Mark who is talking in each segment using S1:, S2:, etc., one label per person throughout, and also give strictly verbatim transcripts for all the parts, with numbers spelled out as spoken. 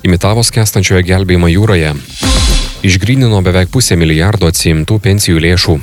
S1: Imitavo skęstančiojo gelbėjimą jūroje. Išgrynino beveik pusę milijardo atsiimtų pensijų lėšų.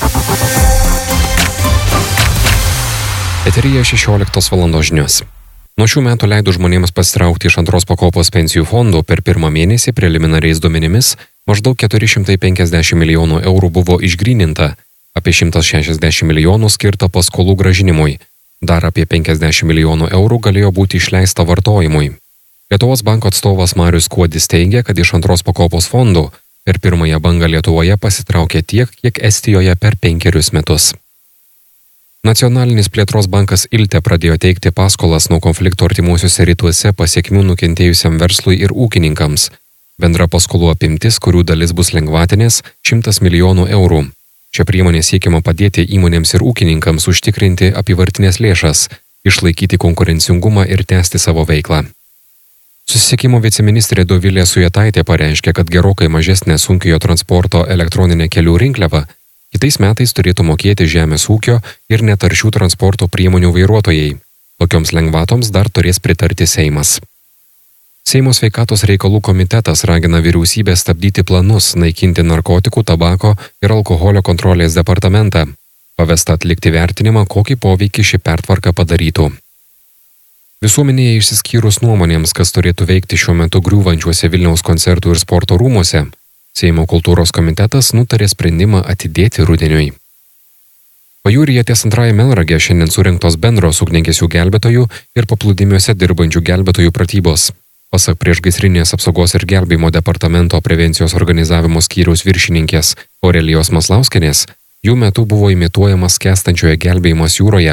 S1: Eteryje šešioliktos valandos žinios. Nuo šių metų leido žmonėms pasitraukti iš antros pakopos pensijų fondų per pirmą mėnesį preliminariais duomenimis maždaug keturi šimtai penkiasdešimt milijonų eurų buvo išgryninta, apie šimtas šešiasdešimt milijonų skirta paskolų grąžinimui, dar apie penkiasdešimt milijonų eurų galėjo būti išleista vartojimui. Lietuvos banko atstovas Marius Kuodis teigia, kad iš antros pakopos fondų per pirmąją bangą Lietuvoje pasitraukė tiek, kiek Estijoje per penkerius metus. Nacionalinis plėtros bankas Ilte pradėjo teikti paskolas nuo konflikto artimuosiuose rytuose pasiekmių nukentėjusiam verslui ir ūkininkams. Bendra paskolų apimtis, kurių dalis bus lengvatinės, šimtas milijonų eurų. Šia priemonė siekiama padėti įmonėms ir ūkininkams užtikrinti apyvartinės lėšas, išlaikyti konkurencingumą ir tęsti savo veiklą. Susisiekimo viceministrė Dovilė Sujetaitė pareiškė, kad gerokai mažesnė sunkiojo transporto elektroninė kelių rinkliava kitais metais turėtų mokėti žemės ūkio ir netaršių transporto priemonių vairuotojai. Tokioms lengvatoms dar turės pritarti Seimas. Seimo sveikatos reikalų komitetas ragina vyriausybę stabdyti planus naikinti narkotikų, tabako ir alkoholio kontrolės departamentą. Pavesta atlikti vertinimą, kokį poveikį ši pertvarka padarytų. Visuomenėje išsiskyrus nuomonėms, kas turėtų veikti šiuo metu griūvančiuose Vilniaus koncertų ir sporto rūmuose, Seimo kultūros komitetas nutarė sprendimą atidėti rudeniui. Pajūryje ties antrąją Melnragę šiandien surinktos bendros ugniagesių gelbėtojų ir paplūdimiuose dirbančių gelbėtojų pratybos. Pasak priešgaisrinės apsaugos ir gelbėjimo departamento prevencijos organizavimo skyriaus viršininkės Aurelijos Maslauskienės, jų metu buvo imituojamas skęstančiojo gelbėjimas jūroje.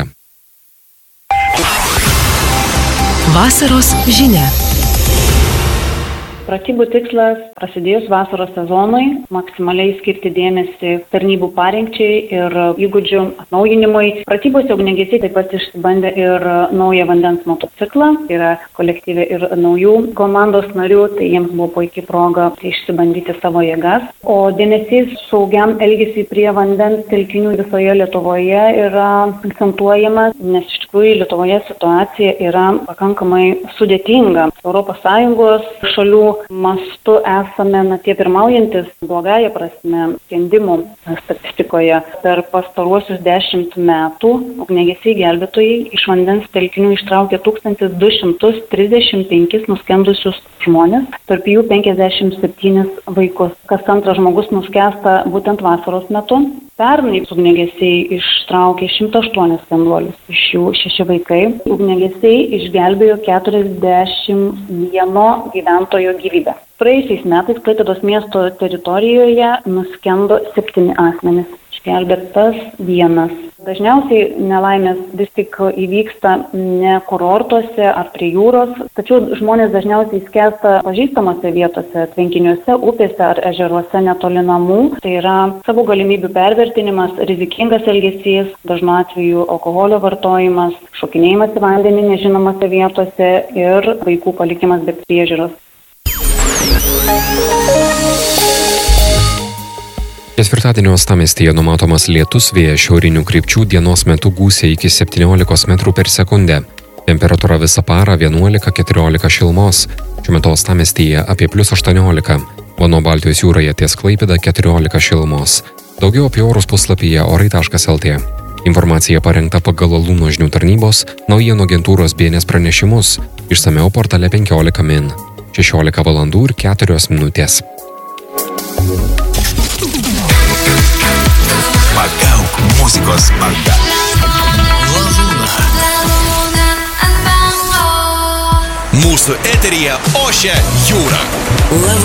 S2: Vasaros žinia.
S3: Pratybų tikslas prasidėjus vasaros sezonui maksimaliai skirti dėmesį tarnybų parengčiai ir įgūdžių atnaujinimui. Pratybose ugniagesiai taip pat išsibandė ir naują vandens motociklą, yra kolektyve ir naujų komandos narių, tai jiems buvo puikiai proga išsibandyti savo jėgas. O dėmesys saugiam elgesiui prie vandens telkinių visoje Lietuvoje yra akcentuojamas, nes iš tikrųjų Lietuvoje situacija yra pakankamai sudėtinga. Europos Sąjungos šalių mastu esame na, tie pirmaujantis blogąja prasme skendimų statistikoje. Per pastaruosius dešimt metų ugniagesiai gelbėtojai iš vandens telkinių ištraukė tūkstantis du šimtus trisdešimt penkis nuskendusius žmonės, tarp jų penkiasdešimt septynis vaikus. Kas antras žmogus nuskęsta būtent vasaros metu. Pernai ugniagesiai ištraukė šimtą aštuonis skenduolius, iš jų šeši vaikai. Ugniagesiai išgelbėjo keturiasdešimt vieno gyventojo gyvybę. Praėjusiais metais Klaipėdos miesto teritorijoje nuskendo septyni asmenys, išgelbėtas vienas. Dažniausiai nelaimės vis tik įvyksta ne kurortuose ar prie jūros, tačiau žmonės dažniausiai skęsta pažįstamose vietose, tvenkiniuose, upėse ar ežeruose netoli namų. Tai yra savo galimybių pervertinimas, rizikingas elgesys, dažnu atveju alkoholio vartojimas, šokinėjimas į vandenį nežinomose vietose ir vaikų palikimas be priežiūros.
S1: Ketvirtadienio uostamiestyje numatomas lietus, vėjas šiaurinių krypčių, dienos metu gūsiai iki septyniolikos metrų per sekundę. Temperatūra visą parą vienuolika keturiolika šilumos. Šiuo metu uostamiestyje apie plius aštuoniolika. O nuo Baltijos jūroje ties Klaipėda keturiolika šilumos. Daugiau apie orus puslapyje orai taškas lt. Informacija parengta pagal Alūno žinių tarnybos, naujienų agentūros B N S pranešimus. Išsamiau portale penkiolika min. šešiolika valandų ir keturios minutės.
S4: Pagauk muzikos banga. Lavūna. Mūsų eteryje ošia jūra.